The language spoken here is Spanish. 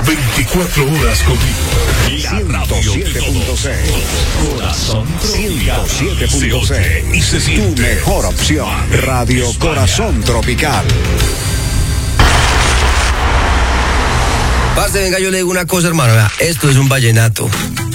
24 horas contigo. La radio de todos. Corazón Tropical. 107.6 y se siente. Tu mejor opción. Radio Corazón Tropical. Parce, venga, yo le digo una cosa, hermano. Vea, esto es un vallenato.